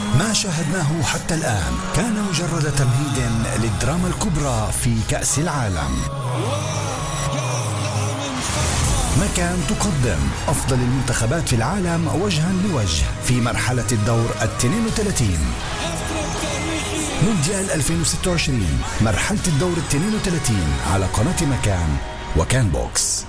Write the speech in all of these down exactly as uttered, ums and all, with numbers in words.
ما شاهدناه حتى الآن كان مجرد تمهيد للدراما الكبرى في كأس العالم. مكان تقدم أفضل المنتخبات في العالم وجها لوجه في مرحلة الدور الاثنين وثلاثين. مونديال ألفين وستة وعشرين مرحلة الدور الاثنين وثلاثين على قناة مكان وكان بوكس.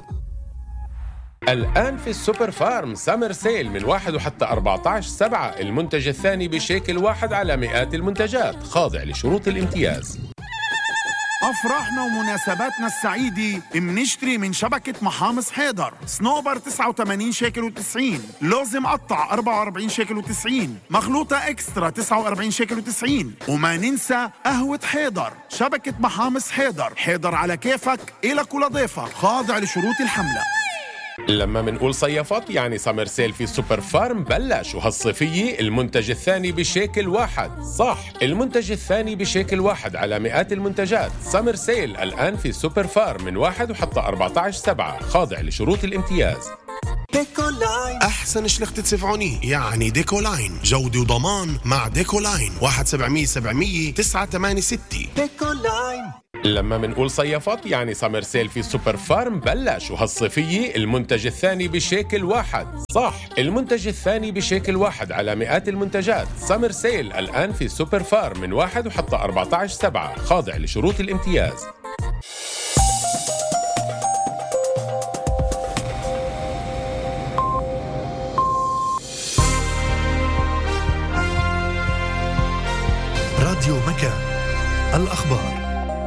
الآن في السوبر فارم سامر سيل من واحد وحتى أربعة عشر سبعة، المنتج الثاني بشيكل واحد على مئات المنتجات، خاضع لشروط الامتياز. أفراحنا ومناسباتنا السعيدة منشتري من شبكة محامص حيدر. سنوبر تسعة وثمانين شيكل وتسعين، لوز مقطع أربعة وأربعين شيكل وتسعين، مخلوطة إكسترا تسعة وأربعين شيكل وتسعين. وما ننسى قهوة حيدر. شبكة محامص حيدر، حيدر على كيفك إلك ولضيفك، خاضع لشروط الحملة. لما منقول صيفات يعني سامر سيل في السوبر فارم بلش، وهالصيفية المنتج الثاني بشيكل واحد. صح، المنتج الثاني بشيكل واحد على مئات المنتجات. سامر سيل الآن في السوبر فارم من واحد وحتى أربعة عشر سبعة، خاضع لشروط الامتياز. ديكولاين أحسن شلخة سفعوني يعني ديكولاين، جودة وضمان مع ديكولاين. واحد سبعمية سبعمية تسعة ثمانية ستة. ديكولاين. لما منقول صيفات يعني سامر سيل في السوبر فارم بلش، وهالصيفية المنتج الثاني بشيكل واحد. صح، المنتج الثاني بشيكل واحد على مئات المنتجات. سامر سيل الآن في السوبر فارم من واحد وحتى أربعة عشر سبعة، خاضع لشروط الامتياز. راديو مكان، الأخبار.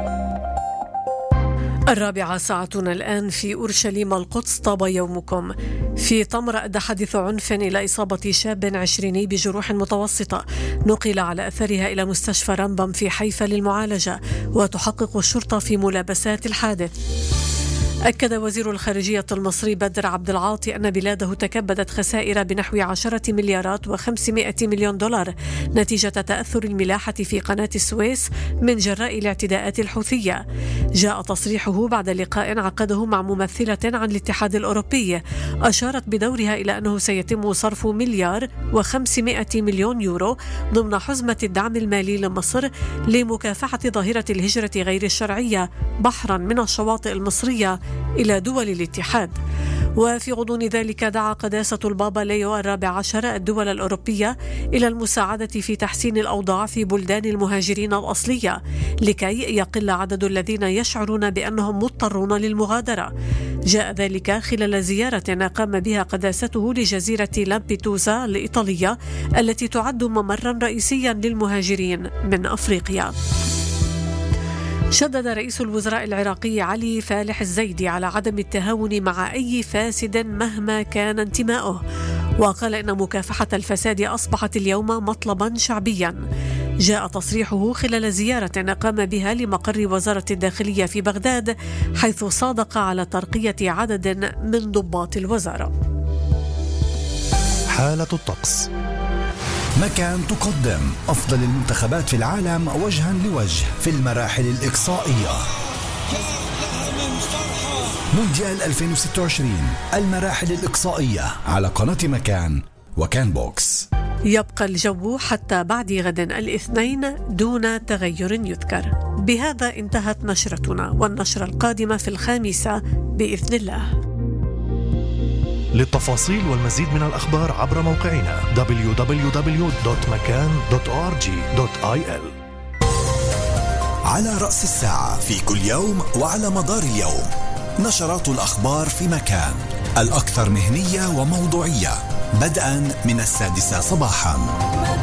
الرابعة ساعتنا الآن في أورشليم القدس. طاب يومكم. في طمرة أدى حادث عنف إلى إصابة شاب عشريني بجروح متوسطة، نقل على أثرها إلى مستشفى رمبم في حيفا للمعالجة، وتحقق الشرطة في ملابسات الحادث. أكد وزير الخارجية المصري بدر عبد العاطي أن بلاده تكبدت خسائر بنحو عشرة مليارات وخمسمائة مليون دولار نتيجة تأثر الملاحة في قناة السويس من جراء الاعتداءات الحوثية. جاء تصريحه بعد لقاء عقده مع ممثلة عن الاتحاد الأوروبي أشارت بدورها إلى أنه سيتم صرف مليار وخمسمائة مليون يورو ضمن حزمة الدعم المالي لمصر لمكافحة ظاهرة الهجرة غير الشرعية بحرا من الشواطئ المصرية إلى دول الاتحاد. وفي غضون ذلك دعا قداسة البابا ليو الرابع عشر الدول الأوروبية إلى المساعدة في تحسين الأوضاع في بلدان المهاجرين الأصلية لكي يقل عدد الذين يشعرون بأنهم مضطرون للمغادرة. جاء ذلك خلال زيارة قام بها قداسته لجزيرة لامبيدوزا الإيطالية التي تعد ممرا رئيسيا للمهاجرين من أفريقيا. شدد رئيس الوزراء العراقي علي فالح الزيدي على عدم التهاون مع أي فاسد مهما كان انتماؤه، وقال إن مكافحة الفساد أصبحت اليوم مطلبا شعبيا. جاء تصريحه خلال زيارة قام بها لمقر وزارة الداخلية في بغداد، حيث صادق على ترقية عدد من ضباط الوزارة. حالة الطقس. مكان تقدم أفضل المنتخبات في العالم وجها لوجه في المراحل الإقصائية. مونديال ألفين وستة وعشرين المراحل الإقصائية على قناة مكان وكان بوكس. يبقى الجو حتى بعد غد الاثنين دون تغير يذكر. بهذا انتهت نشرتنا، والنشرة القادمة في الخامسة بإذن الله. للتفاصيل والمزيد من الأخبار عبر موقعنا دبليو دبليو دبليو دوت مكان دوت أو آر جي دوت آي إل. على رأس الساعة في كل يوم وعلى مدار اليوم نشرات الأخبار في مكان، الأكثر مهنية وموضوعية، بدءا من السادسة صباحا.